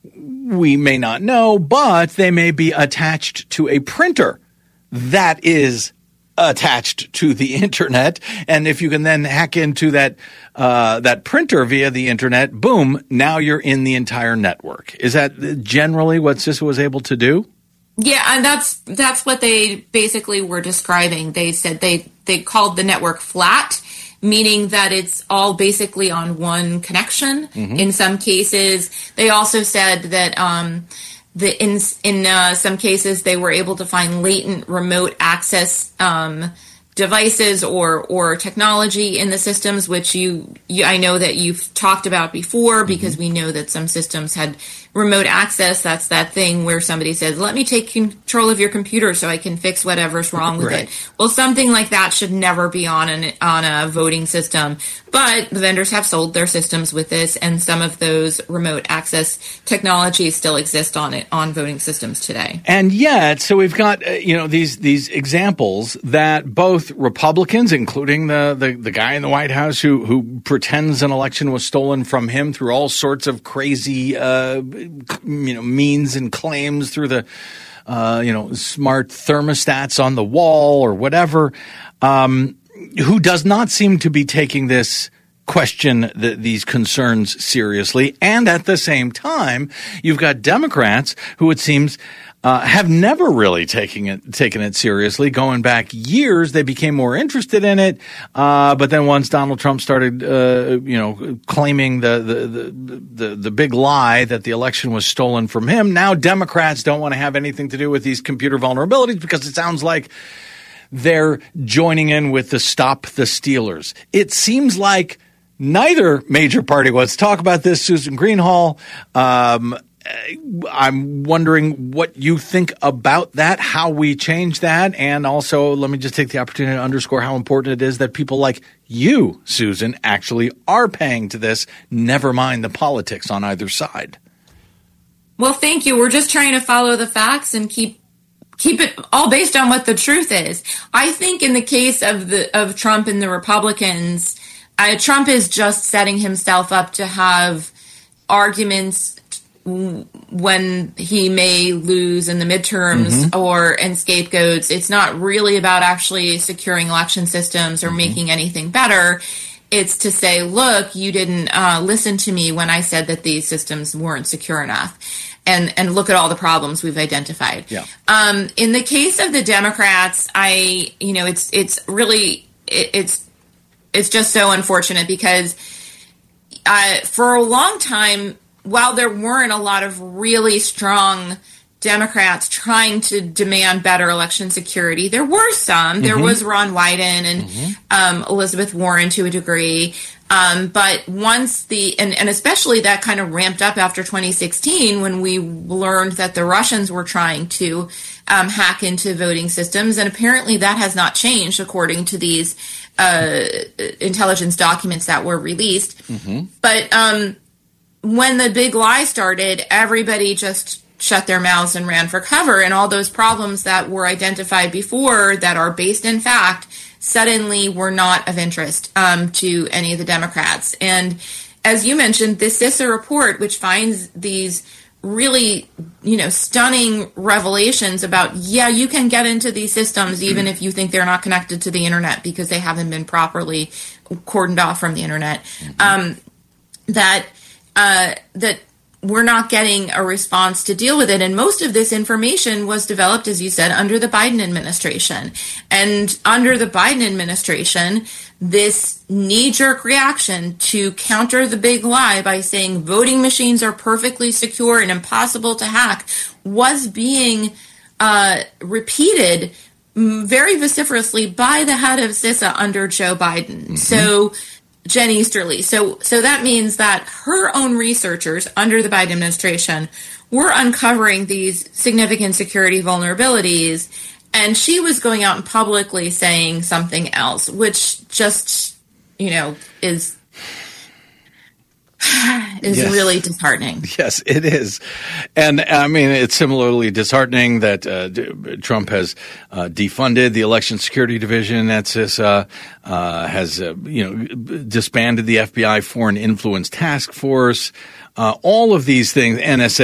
we may not know, but they may be attached to a printer that is attached to the internet. And if you can then hack into that printer via the internet, boom, now you're in the entire network. Is that generally what CISA was able to do? Yeah, and that's what they basically were describing. They said they called the network flat, meaning that it's all basically on one connection. Mm-hmm. In some cases, they also said that in some cases they were able to find latent remote access devices or technology in the systems, which I know that you've talked about before, because mm-hmm. we know that some systems had remote access. That's that thing where somebody says, let me take control of your computer so I can fix whatever's wrong with it. Well, something like that should never be on a voting system. But the vendors have sold their systems with this, and some of those remote access technologies still exist on voting systems today. And yet, so we've got these examples that both Republicans, including the guy in the White House who pretends an election was stolen from him through all sorts of crazy means and claims through the smart thermostats on the wall or whatever, who does not seem to be taking this question, these concerns seriously. And at the same time, you've got Democrats who, it seems, have never really taken it seriously. Going back years, they became more interested in it. But then once Donald Trump started, claiming the big lie that the election was stolen from him, now Democrats don't want to have anything to do with these computer vulnerabilities, because it sounds like they're joining in with the Stop the Stealers. It seems like neither major party wants to talk about this. Susan Greenhalgh, I'm wondering what you think about that, how we change that, and also let me just take the opportunity to underscore how important it is that people like you, Susan, actually are paying to this, never mind the politics on either side. Well, thank you. We're just trying to follow the facts and keep it all based on what the truth is. I think in the case of Trump and the Republicans, Trump is just setting himself up to have arguments when he may lose in the midterms, mm-hmm. and scapegoats. It's not really about actually securing election systems or mm-hmm. making anything better. It's to say, look, you didn't listen to me when I said that these systems weren't secure enough. And look at all the problems we've identified. Yeah. In the case of the Democrats, it's really just so unfortunate, because for a long time, while there weren't a lot of really strong Democrats trying to demand better election security, there were some. Mm-hmm. There was Ron Wyden and mm-hmm. Elizabeth Warren to a degree. But once and especially that kind of ramped up after 2016, when we learned that the Russians were trying to hack into voting systems. And apparently that has not changed, according to these intelligence documents that were released. Mm-hmm. But when the big lie started, everybody just shut their mouths and ran for cover, and all those problems that were identified before that are based in fact suddenly were not of interest to any of the Democrats. And as you mentioned, this CISA report, which finds these really, stunning revelations about, you can get into these systems even if you think they're not connected to the internet because they haven't been properly cordoned off from the internet, that we're not getting a response to deal with it. And most of this information was developed, as you said, under the Biden administration. And under the Biden administration, this knee-jerk reaction to counter the big lie by saying voting machines are perfectly secure and impossible to hack was being repeated very vociferously by the head of CISA under Joe Biden. Mm-hmm. So Jen Easterly. So that means that her own researchers under the Biden administration were uncovering these significant security vulnerabilities, and she was going out and publicly saying something else, which just, is yes. really disheartening. Yes, it is. And I mean, it's similarly disheartening that Trump has defunded the Election Security Division. That's has disbanded the FBI Foreign Influence Task Force. All of these things, NSA.